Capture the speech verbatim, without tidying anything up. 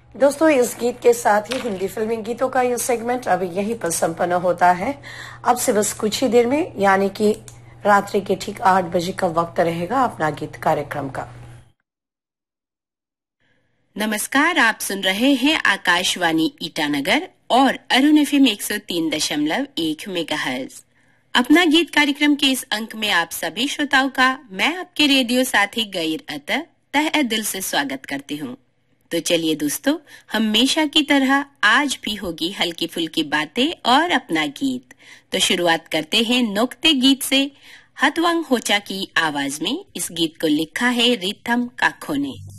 दोस्तों, इस गीत के साथ ही हिंदी फिल्मी गीतों का ये सेगमेंट अभी यहीं पर संपन्न होता है। अब से बस कुछ ही देर में यानी कि रात्रि के ठीक आठ बजे का वक्त रहेगा अपना गीत कार्यक्रम का। नमस्कार, आप सुन रहे हैं आकाशवाणी ईटानगर और अरुण एफएम एक सौ तीन दशमलव एक मेगाहर्ट्ज। अपना गीत कार्यक्रम के इस अंक में आप सभी श्रोताओं का मैं आपके रेडियो साथी गैर अतः तहे दिल से स्वागत करती हूँ। तो चलिए दोस्तों, हमेशा की तरह आज भी होगी हल्की फुल्की बातें और अपना गीत। तो शुरुआत करते हैं नोकते गीत से। हतवांग होचा की आवाज में इस गीत को लिखा है रिथम काखो ने।